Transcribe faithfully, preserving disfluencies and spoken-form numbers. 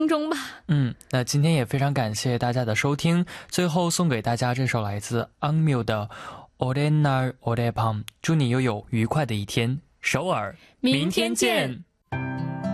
中吧。 嗯，那今天也非常感谢大家的收听，最后送给大家这首来自昂缪的오랜날오래밤，祝你拥有愉快的一天。首尔，明天见。